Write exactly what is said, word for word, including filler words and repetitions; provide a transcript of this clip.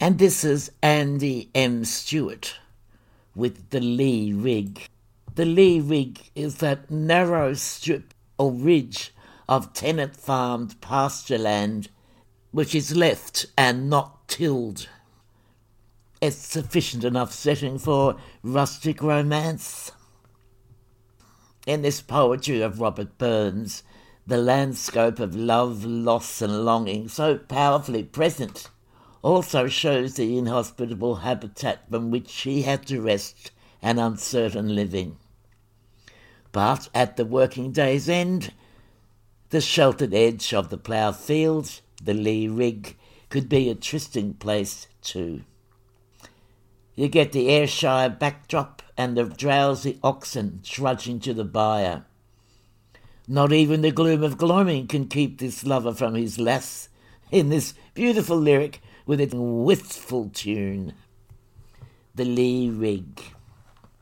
And this is Andy M. Stewart with the Lee Rig. The Lee Rig is that narrow strip or ridge of tenant-farmed pasture land which is left and not tilled. It's sufficient enough setting for rustic romance. In this poetry of Robert Burns, the landscape of love, loss and longing, so powerfully present, also shows the inhospitable habitat from which he had to wrest an uncertain living. But at the working day's end, the sheltered edge of the ploughed field, the Lee Rig, could be a trysting place too. You get the Ayrshire backdrop and the drowsy oxen trudging to the byre. Not even the gloom of gloaming can keep this lover from his lass in this beautiful lyric with its wistful tune. The Lee Rig.